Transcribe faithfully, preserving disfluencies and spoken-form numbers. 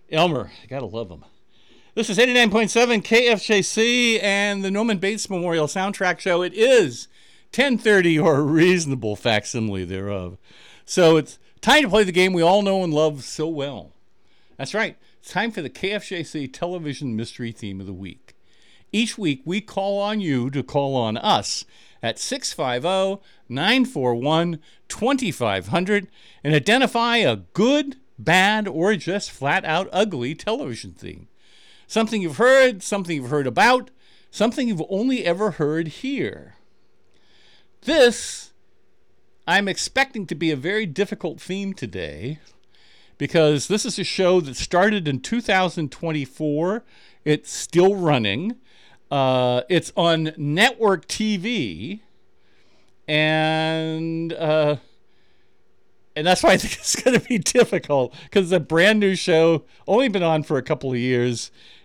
Elmer, I gotta love him. This is eighty-nine point seven K F J C and the Norman Bates Memorial Soundtrack Show. It is ten thirty or a reasonable facsimile thereof. So it's time to play the game we all know and love so well. That's right. It's time for the K F J C Television Mystery Theme of the Week. Each week we call on you to call on us at six five zero, nine four one, two five zero zero and identify a good, bad, or just flat-out ugly television theme. Something you've heard, something you've heard about, something you've only ever heard here. This, I'm expecting to be a very difficult theme today because this is a show that started in two thousand twenty-four. It's still running. Uh, it's on network T V. And... Uh, And that's why I think it's going to be difficult because it's a brand new show, only been on for a couple of years,